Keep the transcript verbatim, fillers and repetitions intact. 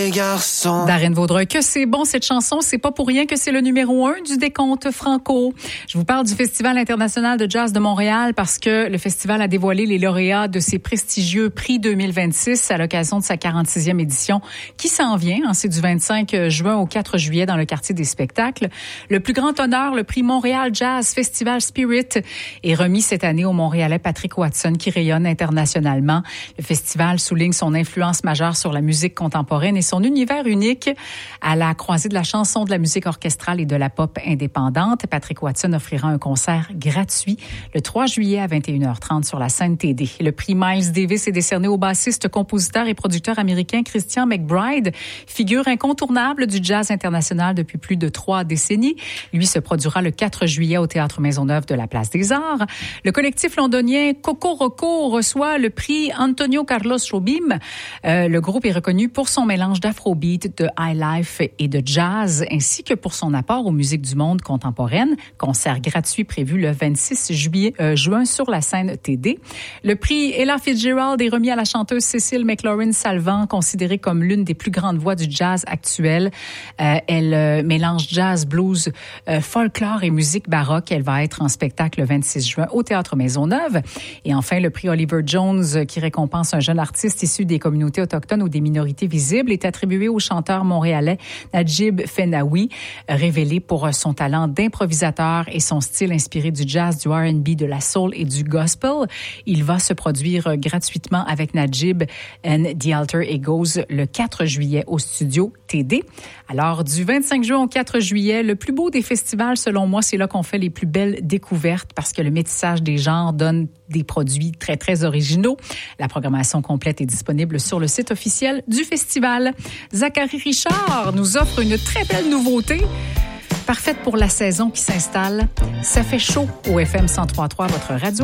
Garçon. Darren Vaudreuil, que c'est bon cette chanson, c'est pas pour rien que c'est le numéro un du décompte franco. Je vous parle du Festival international de jazz de Montréal parce que le festival a dévoilé les lauréats de ses prestigieux prix deux mille vingt-six à l'occasion de sa quarante-sixième édition qui s'en vient. Hein, c'est du vingt-cinq juin au quatre juillet dans le quartier des spectacles. Le plus grand honneur, le prix Montréal Jazz Festival Spirit, est remis cette année au Montréalais Patrick Watson qui rayonne internationalement. Le festival souligne son influence majeure sur la musique contemporaine et son univers unique à la croisée de la chanson, de la musique orchestrale et de la pop indépendante. Patrick Watson offrira un concert gratuit le trois juillet à vingt et une heures trente sur la scène T D. Le prix Miles Davis est décerné au bassiste, compositeur et producteur américain Christian McBride, figure incontournable du jazz international depuis plus de trois décennies. Lui se produira le quatre juillet au Théâtre Maisonneuve de la Place des Arts. Le collectif londonien Coco Roco reçoit le prix Antonio Carlos Jobim. Euh, le groupe est reconnu pour son mélange d'afrobeat, de highlife et de jazz, ainsi que pour son apport aux musiques du monde contemporaine. Concert gratuit prévu le vingt-six juillet, euh, juin sur la scène T D. Le prix Ella Fitzgerald est remis à la chanteuse Cécile McLaurin-Salvant, considérée comme l'une des plus grandes voix du jazz actuel. Euh, elle euh, mélange jazz, blues, euh, folklore et musique baroque. Elle va être en spectacle le vingt-six juin au Théâtre Maisonneuve. Et enfin, le prix Oliver Jones, qui récompense un jeune artiste issu des communautés autochtones ou des minorités visibles, est attribué au chanteur montréalais Najib Fenaoui, révélé pour son talent d'improvisateur et son style inspiré du jazz, du R and B, de la soul et du gospel. Il va se produire gratuitement avec Najib and The Alter Egos le quatre juillet au studio T D. Alors, du vingt-cinq juin au quatre juillet, le plus beau des festivals, selon moi, c'est là qu'on fait les plus belles découvertes parce que le métissage des genres donne des produits très, très originaux. La programmation complète est disponible sur le site officiel du festival. Zachary Richard nous offre une très belle nouveauté, parfaite pour la saison qui s'installe. Ça fait chaud au F M cent trois virgule trois, votre radio.